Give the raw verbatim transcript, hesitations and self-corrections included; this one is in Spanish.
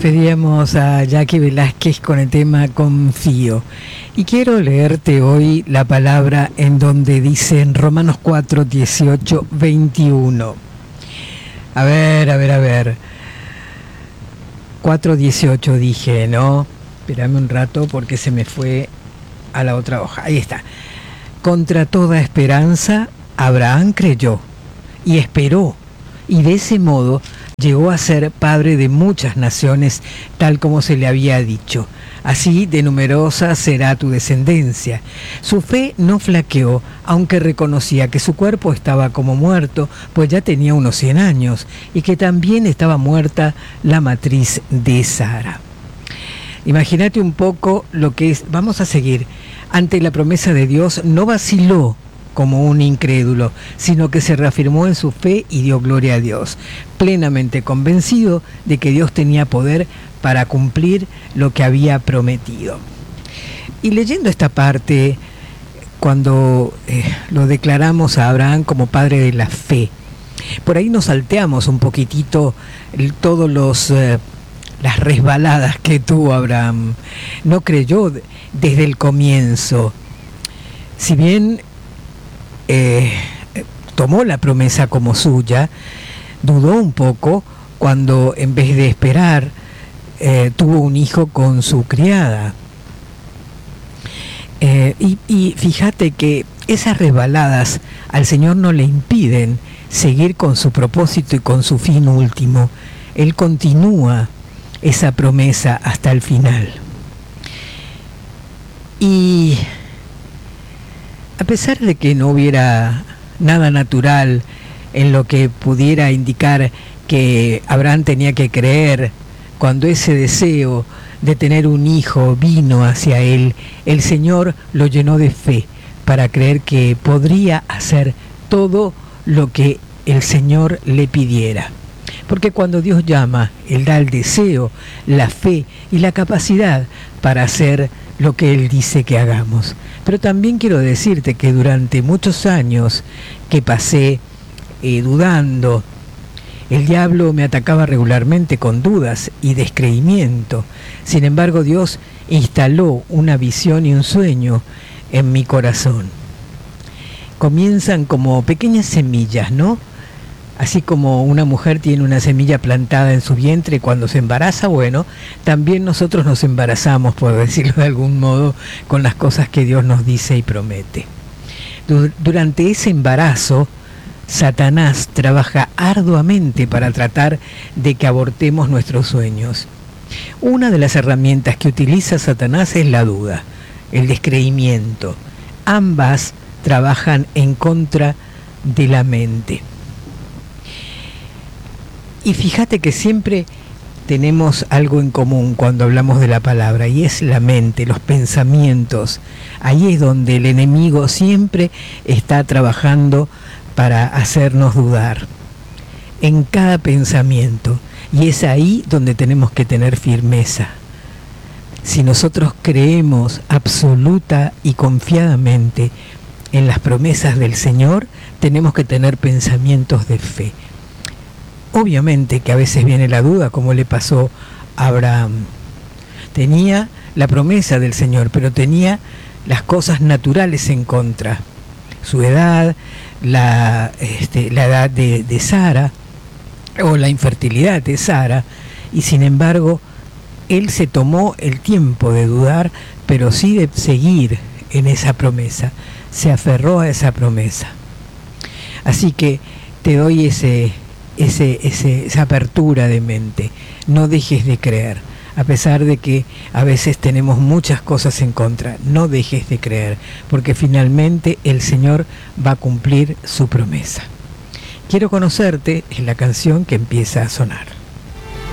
Despedíamos a Jackie Velázquez con el tema Confío. Y quiero leerte hoy la palabra en donde dice en Romanos cuatro, dieciocho, veintiuno. A ver, a ver, a ver. cuatro, dieciocho dije, ¿no? Espérame un rato porque se me fue a la otra hoja. Ahí está. Contra toda esperanza, Abraham creyó y esperó, y de ese modo llegó a ser padre de muchas naciones, tal como se le había dicho. Así de numerosa será tu descendencia. Su fe no flaqueó, aunque reconocía que su cuerpo estaba como muerto, pues ya tenía unos cien años, y que también estaba muerta la matriz de Sara. Imagínate un poco lo que es. Vamos a seguir. Ante la promesa de Dios, no vaciló como un incrédulo, sino que se reafirmó en su fe y dio gloria a Dios, plenamente convencido de que Dios tenía poder para cumplir lo que había prometido. Y leyendo esta parte, cuando eh, lo declaramos a Abraham como padre de la fe, por ahí nos salteamos un poquitito el, todos los eh, las resbaladas que tuvo Abraham. No creyó desde el comienzo. Si bien Eh, tomó la promesa como suya, dudó un poco cuando en vez de esperar eh, tuvo un hijo con su criada. Eh, y, y fíjate que esas resbaladas al Señor no le impiden seguir con su propósito y con su fin último. Él continúa esa promesa hasta el final. Y a pesar de que no hubiera nada natural en lo que pudiera indicar que Abraham tenía que creer, cuando ese deseo de tener un hijo vino hacia él, el Señor lo llenó de fe para creer que podría hacer todo lo que el Señor le pidiera. Porque cuando Dios llama, Él da el deseo, la fe y la capacidad para hacer lo que Él dice que hagamos. Pero también quiero decirte que durante muchos años que pasé eh, dudando, el diablo me atacaba regularmente con dudas y descreimiento. Sin embargo, Dios instaló una visión y un sueño en mi corazón. Comienzan como pequeñas semillas, ¿no? Así como una mujer tiene una semilla plantada en su vientre cuando se embaraza, bueno, también nosotros nos embarazamos, por decirlo de algún modo, con las cosas que Dios nos dice y promete. Durante ese embarazo, Satanás trabaja arduamente para tratar de que abortemos nuestros sueños. Una de las herramientas que utiliza Satanás es la duda, el descreimiento. Ambas trabajan en contra de la mente. Y fíjate que siempre tenemos algo en común cuando hablamos de la palabra, y es la mente, los pensamientos. Ahí es donde el enemigo siempre está trabajando para hacernos dudar, en cada pensamiento. Y es ahí donde tenemos que tener firmeza. Si nosotros creemos absoluta y confiadamente en las promesas del Señor, tenemos que tener pensamientos de fe. Obviamente que a veces viene la duda, como le pasó a Abraham. Tenía la promesa del Señor, pero tenía las cosas naturales en contra. Su edad, la, este, la edad de, de Sara, o la infertilidad de Sara, y sin embargo, él se tomó el tiempo de dudar, pero sí de seguir en esa promesa. Se aferró a esa promesa. Así que te doy ese... Ese, ese, esa apertura de mente. No dejes de creer, a pesar de que a veces tenemos muchas cosas en contra. No dejes de creer, porque finalmente el Señor va a cumplir su promesa. Quiero conocerte es la canción que empieza a sonar.